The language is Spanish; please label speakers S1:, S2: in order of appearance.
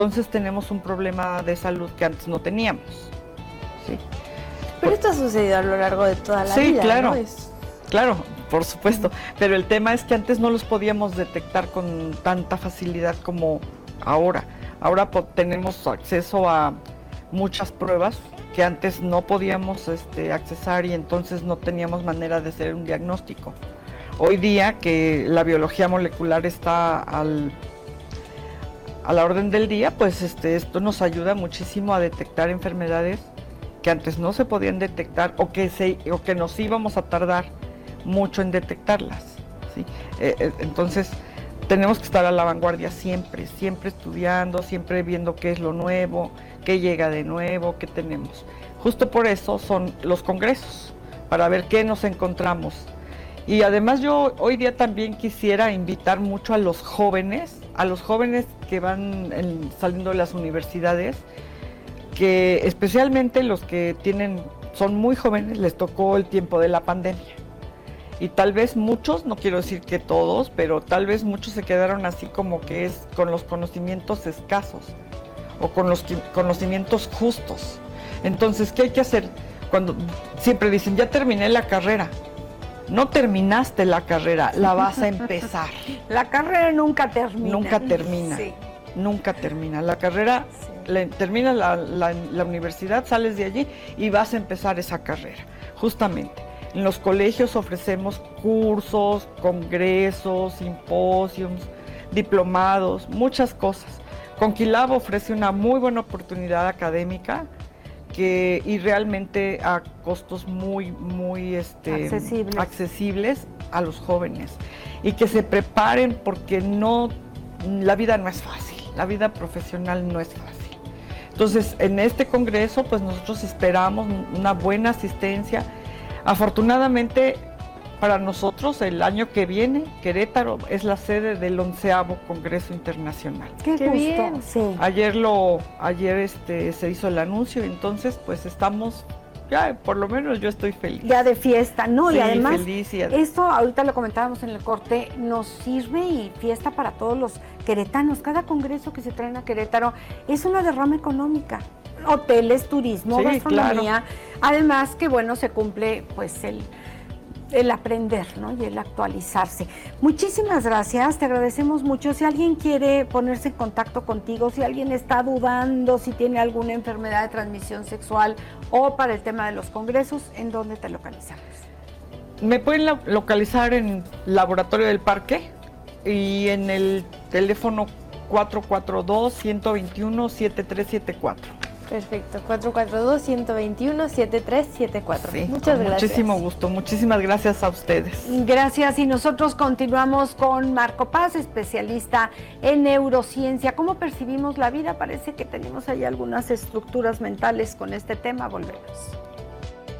S1: entonces tenemos un problema de salud que antes no teníamos. ¿Sí?
S2: Pero esto ha sucedido a lo largo de toda la vida,
S1: claro,
S2: ¿no?
S1: Claro, por supuesto, pero el tema es que antes no los podíamos detectar con tanta facilidad como ahora. Ahora tenemos acceso a muchas pruebas que antes no podíamos accesar y entonces no teníamos manera de hacer un diagnóstico. Hoy día que la biología molecular está a la orden del día, pues esto nos ayuda muchísimo a detectar enfermedades que antes no se podían detectar o que nos íbamos a tardar mucho en detectarlas, ¿sí? Entonces tenemos que estar a la vanguardia siempre estudiando, siempre viendo qué es lo nuevo, qué llega de nuevo, qué tenemos. Justo por eso son los congresos, para ver qué nos encontramos. Y además yo hoy día también quisiera invitar mucho a los jóvenes que van saliendo de las universidades, que especialmente los que son muy jóvenes, les tocó el tiempo de la pandemia. Y tal vez muchos, no quiero decir que todos, pero tal vez muchos se quedaron así como que es con los conocimientos escasos o con los conocimientos justos. Entonces, ¿qué hay que hacer? Cuando siempre dicen, ya terminé la carrera. No terminaste la carrera, la vas a empezar.
S2: La carrera nunca termina.
S1: Nunca termina, sí. Nunca termina. La carrera, sí. Terminas la universidad, sales de allí y vas a empezar esa carrera, justamente. En los colegios ofrecemos cursos, congresos, simposios, diplomados, muchas cosas. Conquilab ofrece una muy buena oportunidad académica y realmente a costos muy accesibles a los jóvenes. Y que se preparen porque la vida no es fácil, la vida profesional no es fácil. Entonces, en este congreso, pues nosotros esperamos una buena asistencia. Afortunadamente para nosotros el año que viene Querétaro es la sede del 11º Congreso Internacional.
S2: ¡Qué bien! Sí.
S1: Ayer se hizo el anuncio, entonces pues estamos, ya por lo menos yo estoy feliz.
S2: Ya de fiesta, ¿no?
S1: Sí,
S2: y además
S1: feliz
S2: esto ahorita lo comentábamos en el corte, nos sirve y fiesta para todos los queretanos. Cada congreso que se traen a Querétaro es una derrama económica. Hoteles, turismo, sí, gastronomía, claro. Además que bueno, se cumple pues el aprender, ¿no? Y el actualizarse. Muchísimas gracias, te agradecemos mucho. Si alguien quiere ponerse en contacto contigo, si alguien está dudando, si tiene alguna enfermedad de transmisión sexual o para el tema de los congresos, ¿en dónde te localizamos?
S1: Me pueden localizar en Laboratorio del Parque y en el teléfono 442-121-7374.
S3: Perfecto, 442-121-7374.
S1: Sí,
S3: muchas gracias.
S1: Muchísimo gusto, muchísimas gracias a ustedes.
S2: Gracias, y nosotros continuamos con Marco Paz, especialista en neurociencia. ¿Cómo percibimos la vida? Parece que tenemos ahí algunas estructuras mentales con este tema. Volvemos.